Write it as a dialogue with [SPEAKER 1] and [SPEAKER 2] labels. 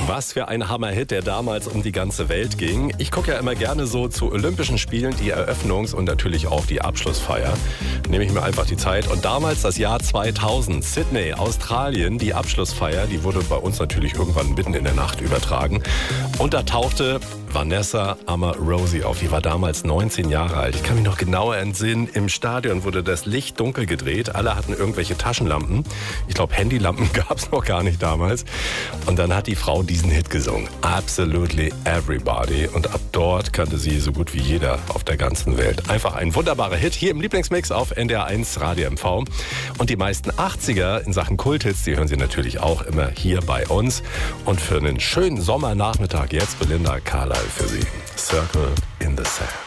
[SPEAKER 1] Was für ein Hammerhit, der damals um die ganze Welt ging. Ich gucke ja immer gerne so zu Olympischen Spielen die Eröffnungs- und natürlich auch die Abschlussfeier. Nehme ich mir einfach die Zeit. Und damals das Jahr 2000, Sydney, Australien, die Abschlussfeier, die wurde bei uns natürlich irgendwann mitten in der Nacht übertragen. Und da tauchte Vanessa Amorosi auf. Die war damals 19 Jahre alt. Ich kann mich noch genauer entsinnen. Im Stadion wurde das Licht dunkel gedreht. Alle hatten irgendwelche Taschenlampen. Ich glaube, Handylampen gab es noch gar nicht damals. Und dann hat die Frau diesen Hit gesungen. Absolutely Everybody. Und ab dort kannte sie so gut wie jeder auf der ganzen Welt. Einfach ein wunderbarer Hit hier im Lieblingsmix auf NDR1 Radio MV. Und die meisten 80er in Sachen Kulthits, die hören Sie natürlich auch immer hier bei uns. Und für einen schönen Sommernachmittag jetzt Belinda Carlisle für Sie. Circle in the Sand.